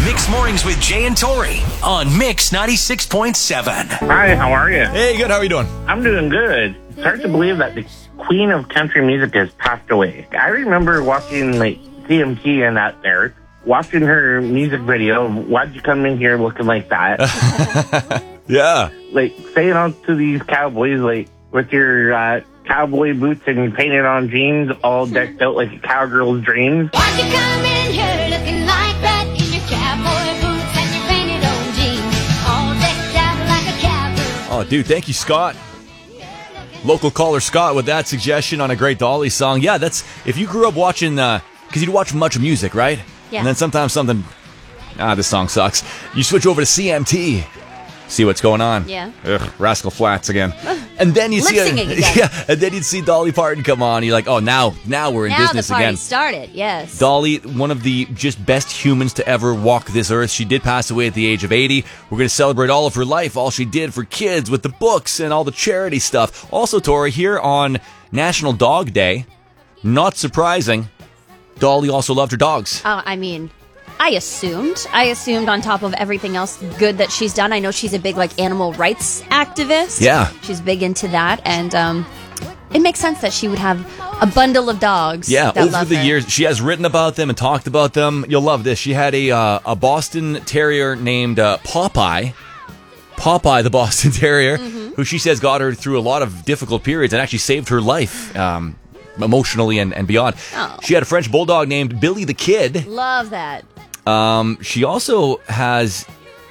Mix Mornings with Jay and Tori on Mix 96.7. Hi, how are you? Hey, good. How are you doing? I'm doing good. It's hard to believe that the queen of country music has passed away. I remember watching TMT and that there, watching her music video. Why'd you come in here looking like that? Yeah. Saying out to these cowboys, with your cowboy boots and you painted on jeans, all decked out like a cowgirl's dreams. Why'd you come in here looking like that in your cowboy boots and your painted on jeans, all decked out like a cowgirl? Oh, dude, thank you, Scott. Local caller Scott with that suggestion on a great Dolly song. Yeah, that's if you grew up watching, because you'd watch much music, right? Yeah. And then sometimes something, this song sucks. You switch over to CMT, see what's going on. Yeah. Ugh, Rascal Flatts again. And then you see, Lip-syncing again. yeah, and then you'd see Dolly Parton come on. You're like, oh, now we're in business the party again. started, yes. Dolly, one of the just best humans to ever walk this earth. She did pass away at the age of 80. We're going to celebrate all of her life, all she did for kids with the books and all the charity stuff. Also, Tori, here on National Dog Day, not surprising, Dolly also loved her dogs. Oh, I mean, I assumed on top of everything else good that she's done. I know she's a big animal rights activist. Yeah. She's big into that, and it makes sense that she would have a bundle of dogs. Yeah, that over love the her. years, she has written about them and talked about them. You'll love this. She had a Boston Terrier named Popeye. Popeye, the Boston Terrier, who she says got her through a lot of difficult periods and actually saved her life emotionally and beyond. Oh. She had a French bulldog named Billy the Kid. Love that. She also has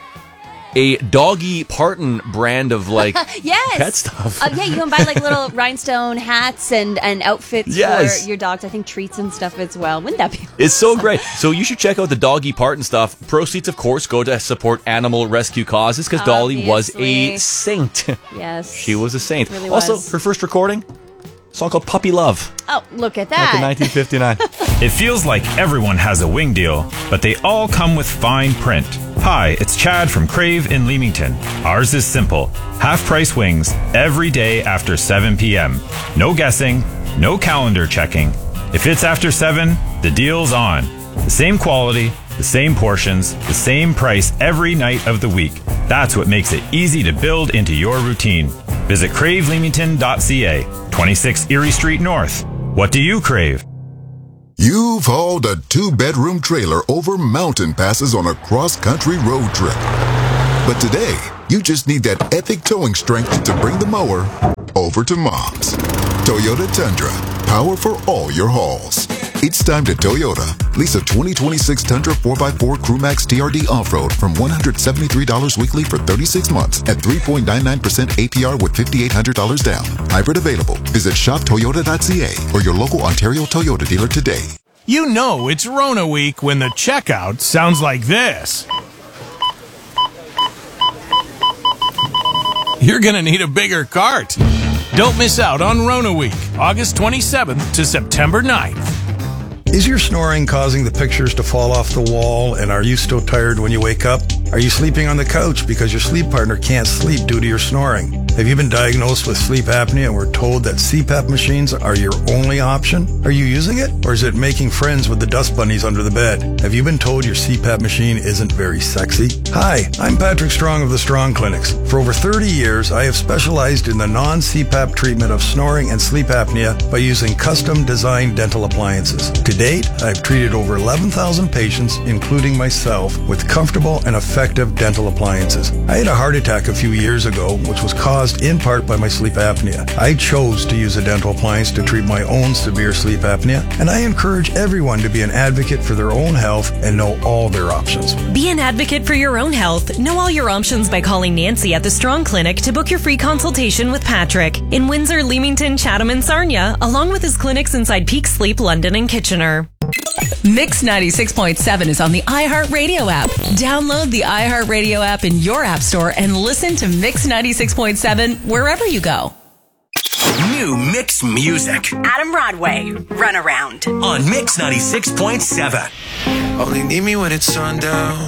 a Doggy Parton brand of Yes. pet stuff. Yeah, you can buy little rhinestone hats and outfits Yes. for your dogs. I think treats and stuff as well. Wouldn't that be awesome? It's so great. So you should check out the Doggy Parton stuff. Proceeds, of course, go to support animal rescue causes because Dolly was a Obviously. saint. Yes. She was a saint. Really also, was. her first recording, a song called Puppy Love, Oh, look at back in that. 1959. It feels like everyone has a wing deal, but they all come with fine print. Hi, it's Chad from Crave in Leamington. Ours is simple. Half-price wings every day after 7 p.m. No guessing, no calendar checking. If it's after 7, the deal's on. The same quality, the same portions, the same price every night of the week. That's what makes it easy to build into your routine. Visit craveleamington.ca, 26 Erie Street North. What do you crave? You've hauled a 2-bedroom trailer over mountain passes on a cross-country road trip. But today, you just need that epic towing strength to bring the mower over to Mom's. Toyota Tundra, power for all your hauls. It's time to Toyota. Lease a 2026 Tundra 4x4 CrewMax TRD Off-Road from $173 weekly for 36 months at 3.99% APR with $5,800 down. Hybrid available. Visit shoptoyota.ca or your local Ontario Toyota dealer today. You know it's Rona week when the checkout sounds like this. You're gonna need a bigger cart. Don't miss out on Rona week, August 27th to September 9th. Is your snoring causing the pictures to fall off the wall, and are you still tired when you wake up? Are you sleeping on the couch because your sleep partner can't sleep due to your snoring? Have you been diagnosed with sleep apnea and were told that CPAP machines are your only option? Are you using it, or is it making friends with the dust bunnies under the bed? Have you been told your CPAP machine isn't very sexy? Hi, I'm Patrick Strong of the Strong Clinics. For over 30 years, I have specialized in the non-CPAP treatment of snoring and sleep apnea by using custom-designed dental appliances. To date, I've treated over 11,000 patients, including myself, with comfortable and effective dental appliances. I had a heart attack a few years ago, which was caused in part by my sleep apnea. I chose to use a dental appliance to treat my own severe sleep apnea, and I encourage everyone to be an advocate for their own health and know all their options. Be an advocate for your own health. Know all your options by calling Nancy at the Strong Clinic to book your free consultation with Patrick in Windsor, Leamington, Chatham, and Sarnia, along with his clinics inside Peak Sleep, London, and Kitchener. Mix 96.7 is on the iHeartRadio app. Download the iHeartRadio app in your app store and listen to Mix 96.7 wherever you go. New Mix music Adam Broadway, Runaround. on Mix 96.7. Only need me when it's sundown.